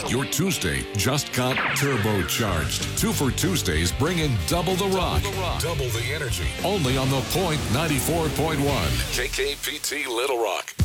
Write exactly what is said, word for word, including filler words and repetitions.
Your Tuesday just got turbocharged. Two for Tuesdays bring in double the rock. Double the, rock. Double the energy. Only on The Point ninety-four point one. K K P T Little Rock.